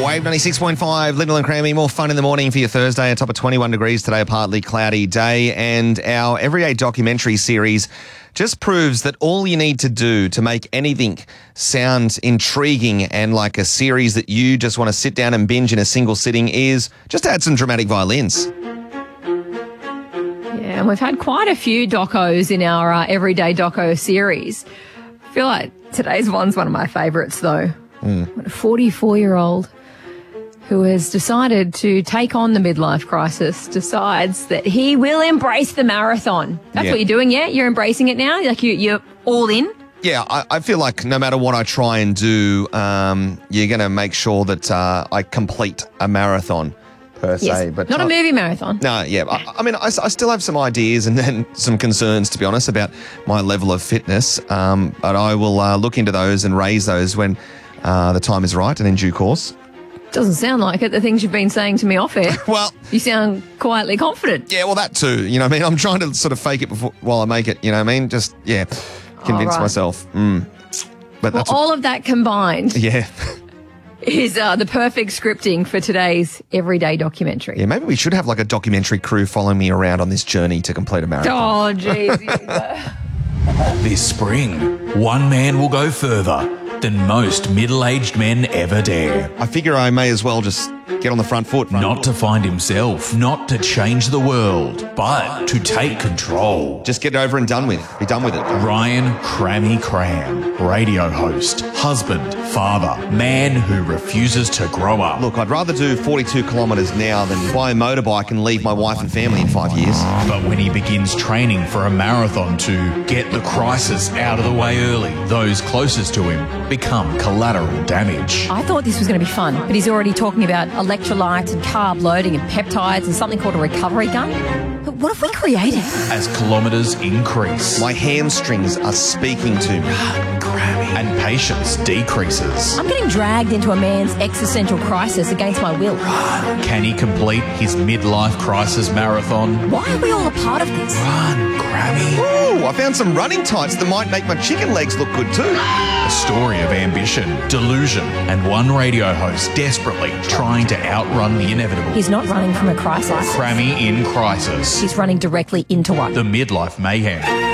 Wave 96.5, Lyndall and Crammy. More fun in the morning for your Thursday. A top of 21 degrees today, a partly cloudy day. And our Everyday documentary series just proves that all you need to do to make anything sound intriguing and like a series that you just want to sit down and binge in a single sitting is just add some dramatic violins. Yeah, and we've had quite a few docos in our Everyday Doco series. I feel like today's one's one of my favourites, though. A 44-year-old who has decided to take on the midlife crisis, decides that he will embrace the marathon. That's what you're doing, yeah? You're embracing it now? Like you're all in? Yeah, I feel like no matter what I try and do, you're going to make sure that I complete a marathon per se. Yes. But not a movie marathon. No, yeah. I mean, I still have some ideas and then some concerns, to be honest, about my level of fitness. But I will look into those and raise those when the time is right and in due course. Doesn't sound like it, the things you've been saying to me off air. Well, you sound quietly confident. Yeah, well, that too. You know what I mean? I'm trying to sort of fake it while I make it. You know what I mean? Just, convince myself. But well, all of that combined is the perfect scripting for today's Everyday documentary. Yeah, maybe we should have like a documentary crew following me around on this journey to complete a marathon. Oh, jeez. This spring, one man will go further than most middle-aged men ever dare. I figure I may as well just get on the front foot. Not to find himself, not to change the world, but to take control. Just get it over and done with. Be done with it. Ryan Crammy Cram, radio host, husband, father, man who refuses to grow up. Look, I'd rather do 42 kilometres now than buy a motorbike and leave my wife and family in 5 years. But when he begins training for a marathon to get the crisis out of the way early, those closest to him become collateral damage. I thought this was going to be fun, but he's already talking about electrolytes and carb loading and peptides and something called a recovery gun. But what if we create it? As kilometres increase, my hamstrings are speaking to me. And patience decreases. I'm getting dragged into a man's existential crisis against my will. Can he complete his midlife crisis marathon? Why are we all a part of this? Run, Grammy. Ooh, I found some running tights that might make my chicken legs look good too. A story of ambition, delusion, and one radio host desperately trying to outrun the inevitable. He's not running from a crisis. Crammy in crisis. He's running directly into one. The midlife mayhem.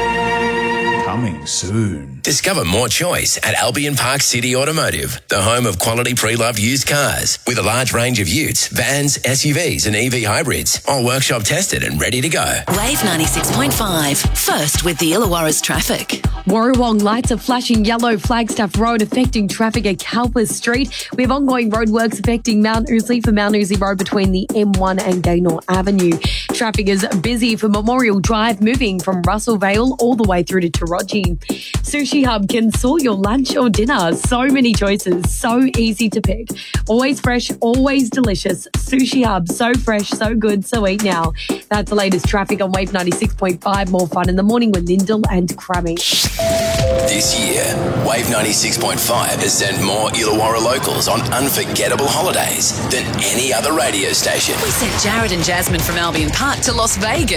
Coming soon. Discover more choice at Albion Park City Automotive, the home of quality pre-loved used cars with a large range of utes, vans, SUVs and EV hybrids, all workshop tested and ready to go. Wave 96.5, first with the Illawarra's traffic. Warrawong lights are flashing yellow. Flagstaff Road affecting traffic at Calpers Street. We have ongoing roadworks affecting Mount Ousley for Mount Ousley Road between the M1 and Gaynor Avenue. Traffic is busy for Memorial Drive, moving from Russell Vale all the way through to Taraji. Sushi Hub can sort your lunch or dinner. So many choices, so easy to pick. Always fresh, always delicious. Sushi Hub, so fresh, so good, so eat now. That's the latest traffic on Wave 96.5. More fun in the morning with Lyndall and Crammy. This year, Wave 96.5 has sent more Illawarra locals on unforgettable holidays than any other radio station. We sent Jared and Jasmine from Albion Park to Las Vegas.